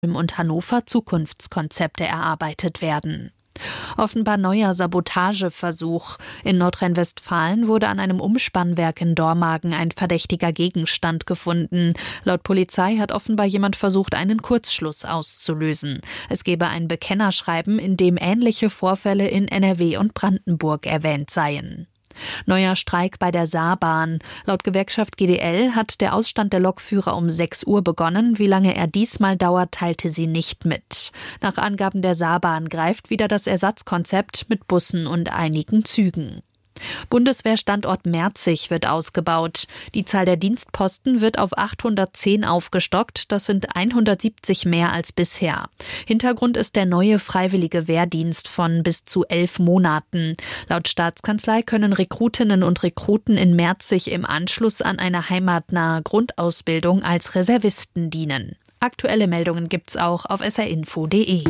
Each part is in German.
und Hannover Zukunftskonzepte erarbeitet werden. Offenbar neuer Sabotageversuch. In Nordrhein-Westfalen wurde an einem Umspannwerk in Dormagen ein verdächtiger Gegenstand gefunden. Laut Polizei hat offenbar jemand versucht, einen Kurzschluss auszulösen. Es gebe ein Bekennerschreiben, in dem ähnliche Vorfälle in NRW und Brandenburg erwähnt seien. Neuer Streik bei der Saarbahn. Laut Gewerkschaft GDL hat der Ausstand der Lokführer um 6 Uhr begonnen. Wie lange er diesmal dauert, teilte sie nicht mit. Nach Angaben der Saarbahn greift wieder das Ersatzkonzept mit Bussen und einigen Zügen. Bundeswehrstandort Merzig wird ausgebaut. Die Zahl der Dienstposten wird auf 810 aufgestockt. Das sind 170 mehr als bisher. Hintergrund ist der neue freiwillige Wehrdienst von bis zu 11 Monaten. Laut Staatskanzlei können Rekrutinnen und Rekruten in Merzig im Anschluss an eine heimatnahe Grundausbildung als Reservisten dienen. Aktuelle Meldungen gibt's auch auf srinfo.de.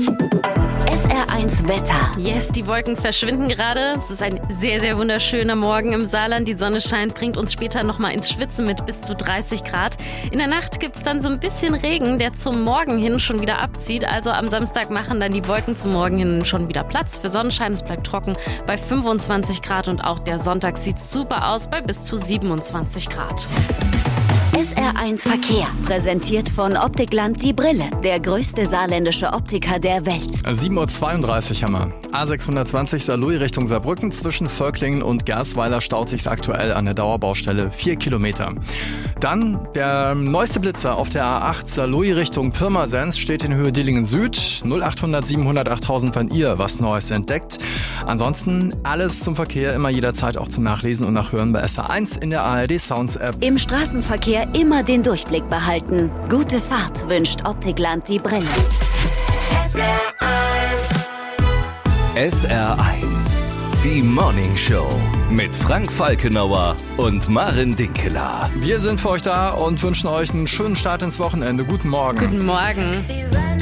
SR1 Wetter. Yes, die Wolken verschwinden gerade. Es ist ein sehr, sehr wunderschöner Morgen im Saarland. Die Sonne scheint, bringt uns später nochmal ins Schwitzen mit bis zu 30 Grad. In der Nacht gibt's dann so ein bisschen Regen, der zum Morgen hin schon wieder abzieht. Also am Samstag machen dann die Wolken zum Morgen hin schon wieder Platz für Sonnenschein. Es bleibt trocken bei 25 Grad und auch der Sonntag sieht super aus bei bis zu 27 Grad. SR1 Verkehr, präsentiert von Optikland Die Brille, der größte saarländische Optiker der Welt. 7.32 Uhr haben wir. A620 Saarlouis Richtung Saarbrücken zwischen Völklingen und Gersweiler staut sich aktuell an der Dauerbaustelle 4 Kilometer. Dann der neueste Blitzer auf der A8 Saarlouis Richtung Pirmasens steht in Höhe Dillingen Süd. 0800 700 8000, wenn ihr was Neues entdeckt. Ansonsten alles zum Verkehr immer jederzeit auch zum Nachlesen und Nachhören bei SR1 in der ARD Sounds App. Im Straßenverkehr immer den Durchblick behalten. Gute Fahrt wünscht Optikland Die Brille. SR1, die Morning Show mit Frank Falkenauer und Maren Dinkeler. Wir sind für euch da und wünschen euch einen schönen Start ins Wochenende. Guten Morgen. Guten Morgen.